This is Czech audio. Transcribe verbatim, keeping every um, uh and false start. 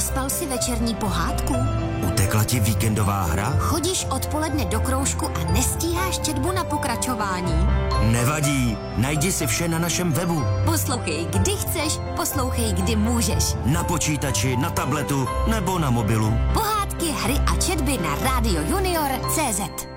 Prospal si večerní pohádku? Utekla ti víkendová hra? Chodíš odpoledne do kroužku a nestíháš četbu na pokračování? Nevadí, najdi si vše na našem webu. Poslouchej, kdy chceš, poslouchej, kdy můžeš. Na počítači, na tabletu nebo na mobilu. Pohádky, hry a četby na rádio junior tečka cé zet.